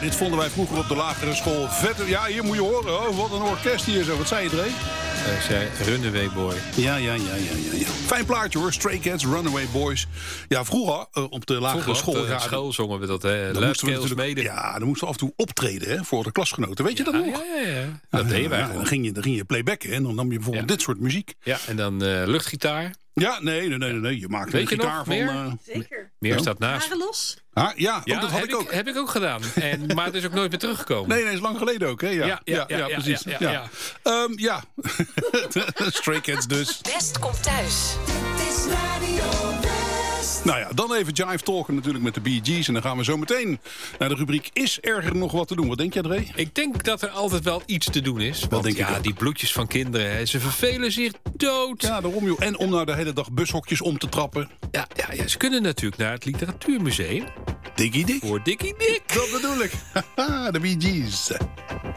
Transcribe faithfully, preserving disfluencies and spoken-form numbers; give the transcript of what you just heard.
dit vonden wij vroeger op de lagere school vet. Ja, hier moet je horen. Oh, wat een orkest hier zo. Wat zei je, Dre? Ik zei Runaway Boy. Ja, ja, ja, ja, ja, ja. Fijn plaatje hoor. Stray Cats, Runaway Boys. Ja, vroeger uh, op de lagere vroeger school. Op de ja, school zongen we dat, hè. Dan moesten we natuurlijk, mede. ja, dan moesten we af en toe optreden hè, voor de klasgenoten. Weet je ja, dat nog? Ja, ja, ja. Dat ja, deden wij ja, gewoon. Dan ging je, dan ging je playbacken en dan nam je bijvoorbeeld Ja. dit soort muziek. Ja, en dan uh, luchtgitaar. Ja, nee, nee, nee, nee, nee. Je maakte Weet een je gitaar nog? van... Meer? Uh, Zeker. Meer Ja. staat naast. Haren los. Ah, ja, Ja, oh, dat had heb ik ook. Heb ik ook gedaan. En, maar het is ook nooit meer teruggekomen. Nee, nee, is lang geleden ook, hè? Ja, Ja, ja, ja, ja, precies. ja, Ja, ja, ja. Um, ja. Stray Cats dus. Best komt thuis. Dit is Radio West. Nou ja, dan even jive talken natuurlijk met de Bee Gees. En dan gaan we zo meteen naar de rubriek Is er nog wat te doen? Wat denk jij, Dre? Ik denk dat er altijd wel iets te doen is. Want denk ik ja, ook. die bloedjes van kinderen, hè, ze vervelen zich dood. Ja, daarom joh. En om nou de hele dag bushokjes om te trappen. Ja, ja, ja, ze kunnen natuurlijk naar het Literatuurmuseum. Dikkie dik. Voor Dikkie Dik. Dat bedoel ik. De Bee Gees.